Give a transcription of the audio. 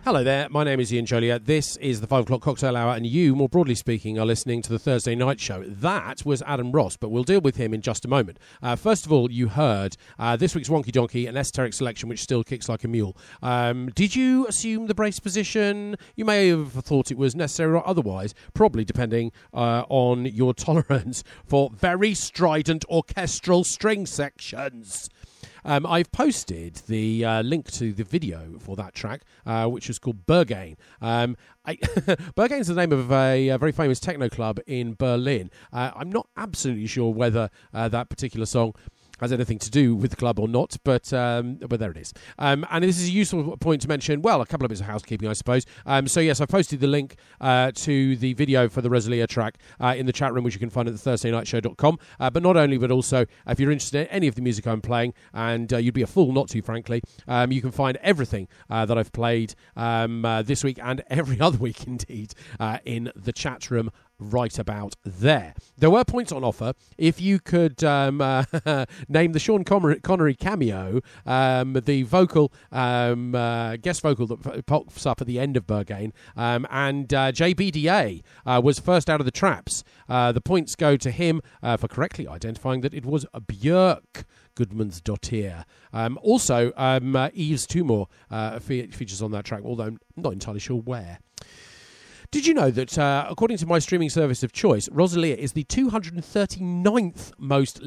Hello there, my name is Ian Joliet. This is the 5 o'clock cocktail hour, and you, more broadly speaking, are listening to the Thursday night show. That was Adam Ross, but we'll deal with him in just a moment. First of all, you heard this week's Wonky Donkey, an esoteric selection which still kicks like a mule. Did you assume the brace position? You may have thought it was necessary or otherwise, probably depending on your tolerance for very strident orchestral string sections. I've posted the link to the video for that track, which was called Berghain. Berghain's the name of a very famous techno club in Berlin. I'm not absolutely sure whether that particular song has anything to do with the club or not, but there it is. And this is a useful point to mention, well, a couple of bits of housekeeping, I suppose. So, yes, I've posted the link to the video for the Rosalia track in the chat room, which you can find at thethursdaynightshow.com. But not only, but also, if you're interested in any of the music I'm playing, and you'd be a fool not to, frankly, you can find everything that I've played this week and every other week, indeed, in the chat room right about there. There were points on offer. If you could name the Sean Connery cameo, the vocal, guest vocal that pops up at the end of Berghain, and JBDA was first out of the traps. The points go to him for correctly identifying that it was Björk Gudmundsdottir. Also, Yves Tumor features on that track, although I'm not entirely sure where. Did you know that, according to my streaming service of choice, Rosalia is the 239th most